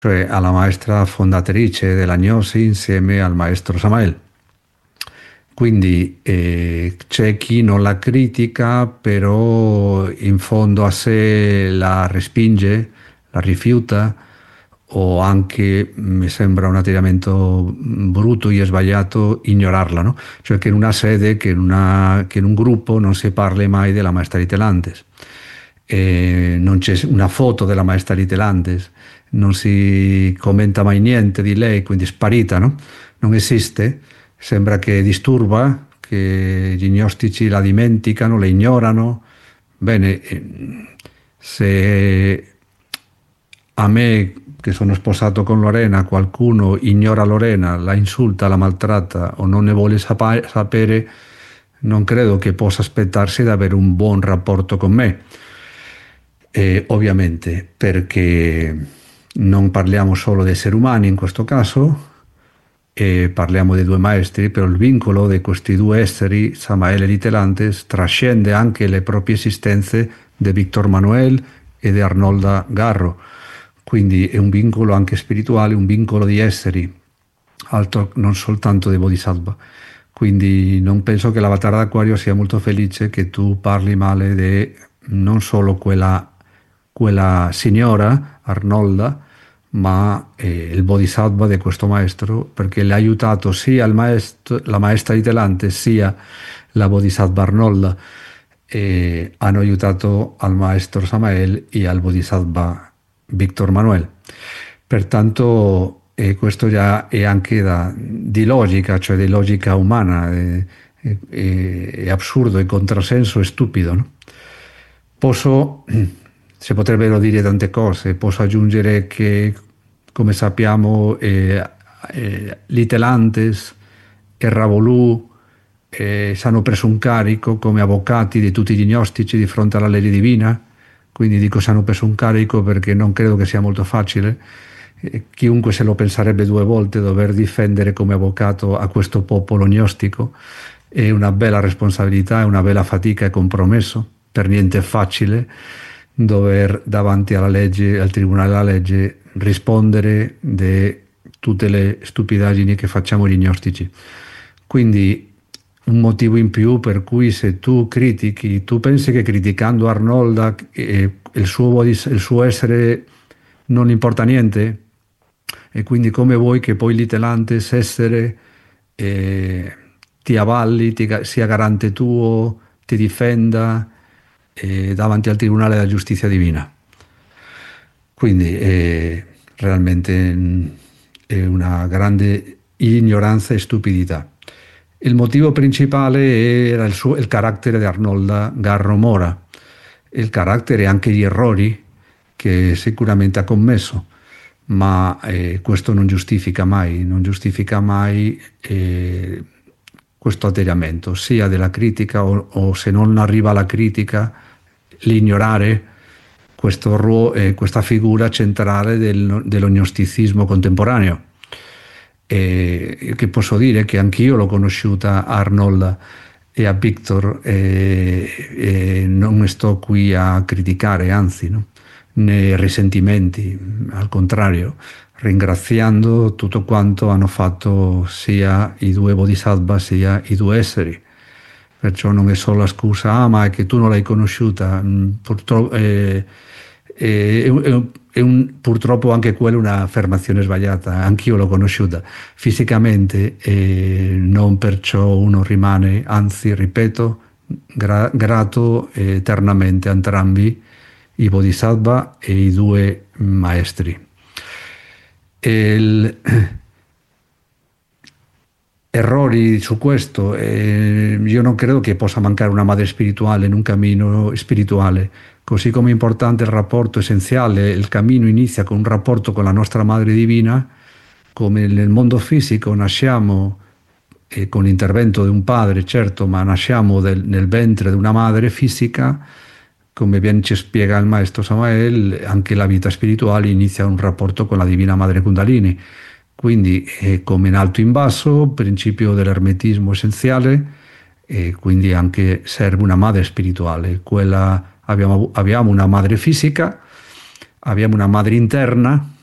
cioè alla maestra fondatrice della Gnosi insieme al maestro Samael. Quindi c'è chi non la critica, però in fondo a sé la respinge, la rifiuta, o anche mi sembra un atteggiamento brutto e sbagliato ignorarla, no? Cioè che in una sede, che in un gruppo non si parli mai della maestra Litelantes. Non c'è una foto della maestra Litelantes, non si commenta mai niente di lei, quindi è sparita, no? Non esiste. Sembra che disturba, che gli gnostici la dimenticano, la ignorano. Bene, se a me, che sono sposato con Lorena, qualcuno ignora Lorena, la insulta, la maltratta o non ne vuole sapere, non credo che possa aspettarsi di avere un buon rapporto con me. Ovviamente perché non parliamo solo di esseri umani in questo caso, parliamo di due maestri, però il vincolo di questi due esseri, Samael e Litelantes, trascende anche le proprie esistenze di Víctor Manuel e di Arnolda Garro. Quindi è un vincolo anche spirituale, un vincolo di esseri, altro non soltanto di Bodhisattva. Quindi non penso che l'avatar d'Acquario sia molto felice che tu parli male di non solo quella signora Arnolda, ma il Bodhisattva di questo maestro, perché le ha aiutato sia la maestra Itelante sia la Bodhisattva Arnolda, e hanno aiutato al maestro Samael e al Bodhisattva Víctor Manuel. Pertanto questo già è anche di logica, cioè di logica umana, è assurdo, è contrasenso, è stupido, no? Si potrebbero dire tante cose, posso aggiungere che, come sappiamo, Litelantes e Ravolù si hanno preso un carico come avvocati di tutti gli gnostici di fronte alla legge divina, quindi dico si hanno preso un carico perché non credo che sia molto facile. Chiunque se lo penserebbe due volte dover difendere come avvocato a questo popolo gnostico è una bella responsabilità, è una bella fatica e compromesso, per niente facile dover davanti alla legge, al tribunale della legge, rispondere di tutte le stupidaggini che facciamo gli gnostici. Quindi un motivo in più per cui se tu critichi, tu pensi che criticando Arnolda il suo essere non importa niente? E quindi come vuoi che poi Litelantes essere ti avalli, sia garante tuo, ti difenda davanti al Tribunale della Giustizia Divina? Quindi realmente è una grande ignoranza e stupidità. Il motivo principale era il carattere di Arnolda Garro Mora, il carattere e anche gli errori che sicuramente ha commesso, ma questo non giustifica mai questo atteggiamento, sia della critica o se non arriva la critica, l'ignorare questa figura centrale dello gnosticismo contemporaneo. Che posso dire che anch'io l'ho conosciuta a Arnold e a Victor, e non sto qui a criticare, anzi, no? Né risentimenti, al contrario, ringraziando tutto quanto hanno fatto sia i due bodhisattva sia i due esseri. Perciò non è solo la scusa, ma è che tu non l'hai conosciuta, purtroppo purtroppo anche quella è un'affermazione sbagliata, anch'io l'ho conosciuta fisicamente e non perciò uno rimane, anzi ripeto, grato eternamente a entrambi i bodhisattva e i due maestri. Errori su questo, io non credo che possa mancare una madre spirituale in un cammino spirituale, così come è importante il rapporto essenziale. Il cammino inizia con un rapporto con la nostra madre divina, come nel mondo fisico nasciamo con l'intervento di un padre, certo, ma nasciamo nel ventre di una madre fisica. Come ben ci spiega il maestro Samael, anche la vita spirituale inizia un rapporto con la divina madre Kundalini. Quindi come in alto in basso, principio dell'ermetismo essenziale, e quindi anche serve una madre spirituale. Abbiamo una madre fisica, abbiamo una madre interna